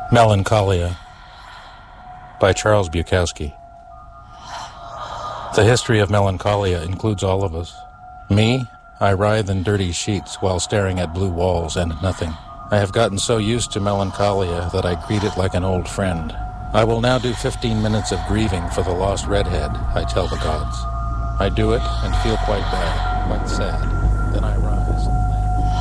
Melancholia by Charles Bukowski. The history of melancholia includes all of us. Me, I writhe in dirty sheets while staring at blue walls and nothing. I have gotten so used to melancholia that I greet it like an old friend. I will now do 15 minutes of grieving for the lost redhead, I tell the gods. I do it and feel quite bad, quite sad.